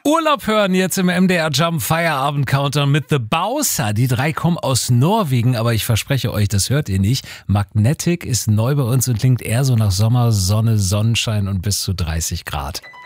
Urlaub hören jetzt im MDR Jump Feierabend Countdown mit The Bowser. Die drei kommen aus Norwegen, aber ich verspreche euch, das hört ihr nicht. Magnetic ist neu bei uns und klingt eher so nach Sommer, Sonne, Sonnenschein und bis zu 30 Grad.